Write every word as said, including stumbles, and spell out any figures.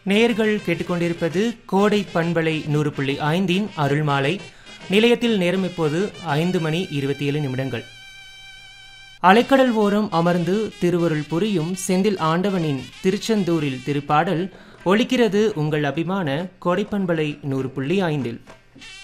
நேயர்கள் கேட்டுக்கொண்டிருப்பது கோடை பண்பலை நூறு புள்ளி ஐந்தின் அருள்மாலை. நிலையத்தில் நேரம் இப்போது ஐந்து மணி இருபத்தி ஏழு நிமிடங்கள். அலைக்கடல் ஓரம் அமர்ந்து திருவருள் புரியும் செந்தில் ஆண்டவனின் திருச்செந்தூரில் திருப்பாடல் ஒலிக்கிறது உங்கள் அபிமான கோடை பண்பலை நூறு புள்ளி ஐந்தில்.